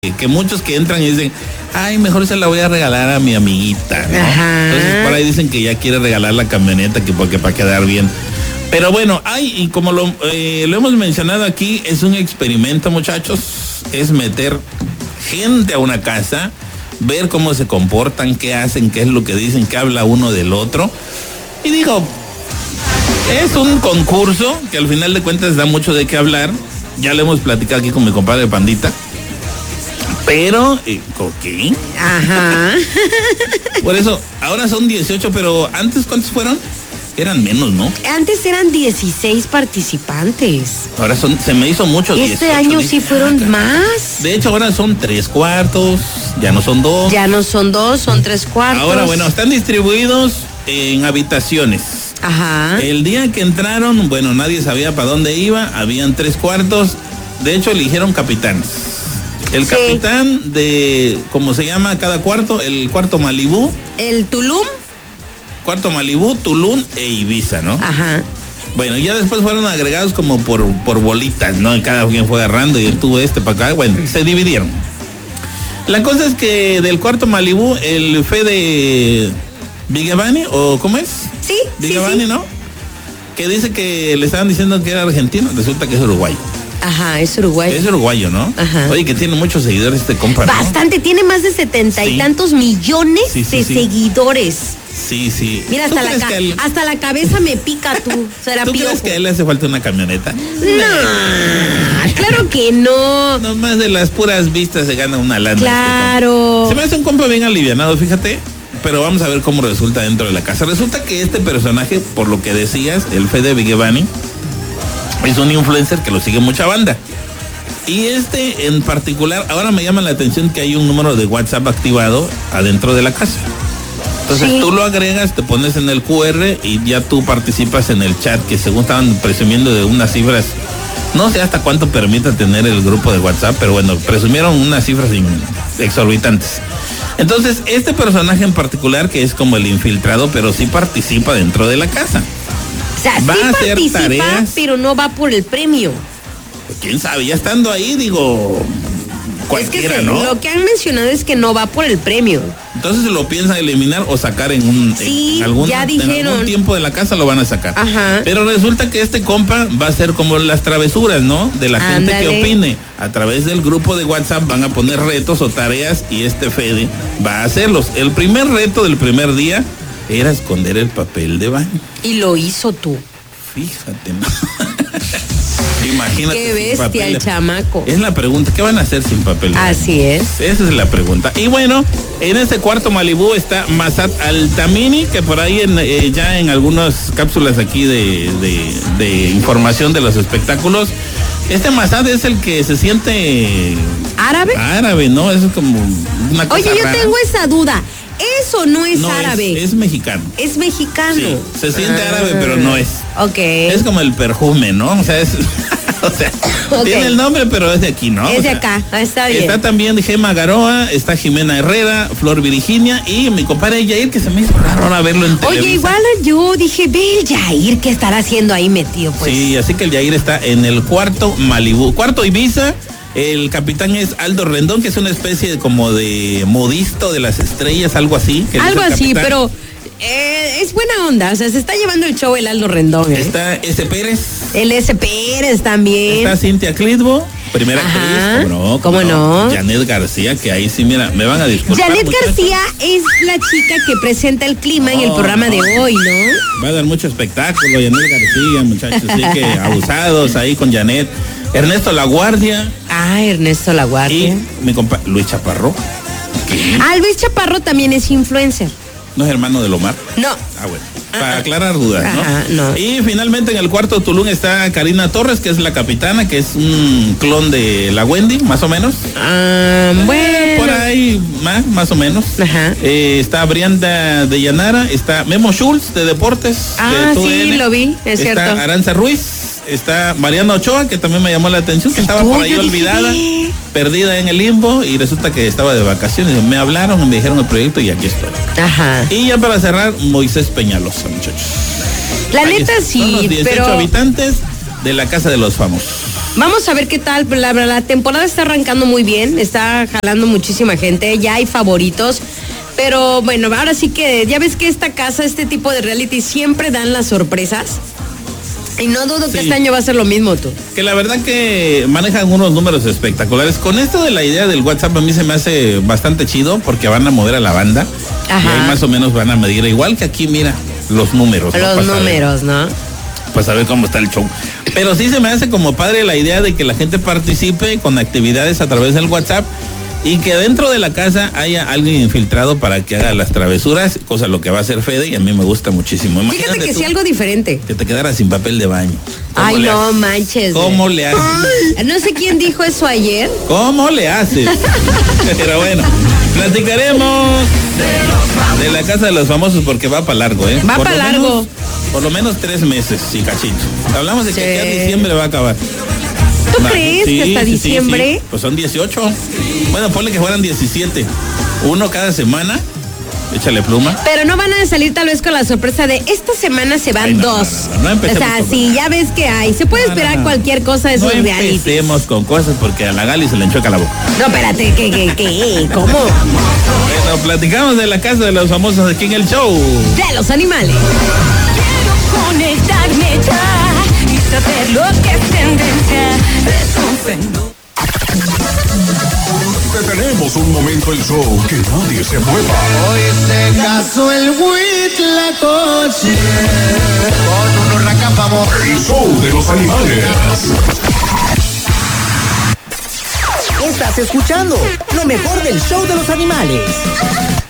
que muchos que entran y dicen, ay, mejor se la voy a regalar a mi amiguita, ¿no? Ajá. Entonces por ahí dicen que ya quiere regalar la camioneta, que porque para quedar bien. Pero bueno, y como lo hemos mencionado aquí, es un experimento, muchachos, es meter gente a una casa, ver cómo se comportan, qué hacen, qué es lo que dicen, qué habla uno del otro. Y digo, es un concurso que al final de cuentas da mucho de qué hablar. Ya lo hemos platicado aquí con mi compadre Pandita. Pero, ¿qué? Ajá. Por eso, ahora son 18, pero antes, ¿cuántos fueron? Eran menos, ¿no? Antes eran 16 participantes. Ahora se me hizo mucho. Este 18, año sí fueron más. De hecho, ahora son 3/4, ya no son 2. Ya no son 2, son 3/4. Ahora, bueno, están distribuidos en habitaciones. Ajá. El día que entraron, bueno, nadie sabía para dónde iba, habían 3/4. De hecho, eligieron capitanes. El capitán de, ¿cómo se llama cada cuarto? El cuarto Malibú. El Tulum. Cuarto Malibú, Tulum e Ibiza, ¿no? Ajá. Bueno, ya después fueron agregados como por bolitas, ¿no? Y cada quien fue agarrando y él tuvo para acá. Bueno, se dividieron. La cosa es que del cuarto Malibú, el Fede Vigevani, ¿o cómo es? Sí, Vigevani, sí. ¿no? Que dice que le estaban diciendo que era argentino, resulta que es uruguayo. Ajá, es uruguayo. Es uruguayo, ¿no? Ajá. Oye, que tiene muchos seguidores este compa, ¿no? Bastante, tiene más de 70 y tantos millones de seguidores. Sí. Mira, hasta la cabeza me pica tú. Será ¿Tú crees que a él le hace falta una camioneta? No, claro que no. Nomás de las puras vistas se gana una lana. Claro. Se me hace un compa bien alivianado, fíjate. Pero vamos a ver cómo resulta dentro de la casa. Resulta que este personaje, por lo que decías, el Fede Vigevani, es un influencer que lo sigue mucha banda. Y este en particular, ahora me llama la atención que hay un número de WhatsApp activado adentro de la casa. Entonces tú lo agregas, te pones en el QR y ya tú participas en el chat, que según estaban presumiendo de unas cifras, no sé hasta cuánto permita tener el grupo de WhatsApp, pero bueno, presumieron unas cifras exorbitantes. Entonces, este personaje en particular, que es como el infiltrado, pero sí participa dentro de la casa. O sea, va sí a hacer participa, tareas, pero no va por el premio. Pues, quién sabe, ya estando ahí, digo, cualquiera, es que ¿no? Lo que han mencionado es que no va por el premio. Entonces lo piensan eliminar o sacar en algún tiempo de la casa lo van a sacar. Ajá. Pero resulta que este compa va a ser como las travesuras, ¿no? De la gente que opine. A través del grupo de WhatsApp van a poner retos o tareas y este Fede va a hacerlos. El primer reto del primer día era esconder el papel de baño. Y lo hizo tú. Fíjate, ¿no? Imagínate. Qué bestia el chamaco. Es la pregunta, ¿qué van a hacer sin papel? Así es. Esa es la pregunta. Y bueno, en ese cuarto Malibú está Massad Altamini, que por ahí ya en algunas cápsulas aquí de información de los espectáculos, este Massad es el que se siente árabe. Árabe, ¿no? Eso es como una cosa Oye, yo rara. tengo esa duda. Eso no es árabe. Es mexicano. Es mexicano. Sí, se siente árabe, pero no es. Ok. Es como el perfume, ¿no? O sea, tiene el nombre, pero es de aquí, ¿no? Es de acá, está bien. Está también Gema Garoa, está Jimena Herrera, Flor Virginia y mi compadre Yair, que se me hizo raro ahora verlo en Televisa. Oye, igual yo dije, ve el Yair, ¿qué estará haciendo ahí metido? Pues. Sí, así que el Yair está en el cuarto Malibú. Cuarto Ibiza. El capitán es Aldo Rendón, que es una especie como de modisto de las estrellas, algo así. Algo así, pero es buena onda. O sea, se está llevando el show el Aldo Rendón. Está S. Pérez. El S. Pérez también. Está Cintia Clitbo, primera actriz. ¿Cómo no? Janet García, que ahí sí, mira, me van a disculpar. Janet García es la chica que presenta el clima en el programa de hoy, ¿no? Va a dar mucho espectáculo, Janet García, muchachos. Así que abusados ahí con Janet. Ernesto Laguardia. Ernesto Laguardia. Y mi compa Luis Chaparro. Luis Chaparro también es influencer. ¿No es hermano del Omar? No. Bueno. Para aclarar dudas, ¿no? No. Y finalmente en el cuarto Tulum está Karina Torres, que es la capitana, que es un clon de la Wendy, más o menos. Bueno. Por ahí, más o menos. Ajá. Está Brianda de Llanara, está Memo Schultz de Deportes. Sí, lo vi, es cierto. Está Aranza Ruiz, está Mariana Ochoa, que también me llamó la atención, que estaba por ahí olvidada, perdida en el limbo, y resulta que estaba de vacaciones. Me hablaron, me dijeron el proyecto y aquí estoy. Ajá. Y ya para cerrar, Moisés Peñalosa, muchachos. La neta sí, son los 18 habitantes de la Casa de los Famosos. Vamos a ver qué tal. La temporada está arrancando muy bien, está jalando muchísima gente, ya hay favoritos. Pero bueno, ahora sí que ya ves que esta casa, este tipo de reality siempre dan las sorpresas. Y no dudo que este año va a ser lo mismo, tú. Que la verdad que manejan unos números espectaculares. Con esto de la idea del WhatsApp a mí se me hace bastante chido porque van a mover a la banda. Ajá. Y ahí más o menos van a medir, igual que aquí, mira, los números. Los números, ¿no? Pues a ver cómo está el show. Pero sí se me hace como padre la idea de que la gente participe con actividades a través del WhatsApp y que dentro de la casa haya alguien infiltrado para que haga las travesuras, cosa lo que va a hacer Fede, y a mí me gusta muchísimo. Fíjate que sí, algo diferente. Que te quedara sin papel de baño. Ay, no manches. ¿Cómo le haces? Ay, no sé quién dijo eso ayer. ¿Cómo le haces? Pero bueno, platicaremos de la casa de los famosos porque va para largo, ¿eh? Va para largo. Por lo menos 3 meses, sí, cachito. Hablamos de que ya diciembre va a acabar. ¿Tú crees que hasta diciembre? Sí. Pues son 18. Bueno, ponle que fueran 17. Uno cada semana. Échale pluma. Pero no van a salir tal vez con la sorpresa de esta semana se van 2. No empecemos. O sea, sí, ya ves que hay. Se puede esperar cualquier cosa de esos realities. No empecemos con cosas porque a la Gali se le enchueca la boca. No, espérate, ¿qué? ¿Cómo? Bueno, platicamos de la casa de los famosos aquí en el show de los animales. Quiero conectarme ya y saber lo que es tendencia. Es un fenómeno. Detenemos un momento el show, que nadie se mueva. Hoy se casó el Huitlacoche con un racapamor. El show de los animales. Estás escuchando lo mejor del show de los animales.